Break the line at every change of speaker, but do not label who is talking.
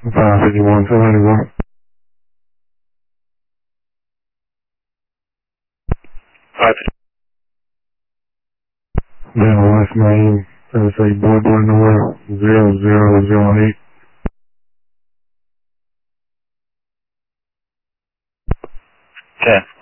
551, 291. Then West Main, say boy number 0008.
10.